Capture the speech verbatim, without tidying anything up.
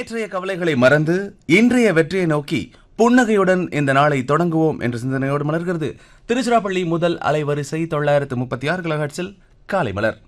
நேற்றைய கவலைகளை மறந்து இன்றைய வெற்றியை நோக்கி புன்னகையுடன் இந்த நாளை தொடங்குவோம் என்ற சிந்தனையோடு மலர்கிறது திருச்சிராப்பள்ளி முதல் அலைவரிசை தொள்ளாயிரத்து முப்பத்தி ஆறு கிலோஹெர்ட்ஸில் காலை மலர்.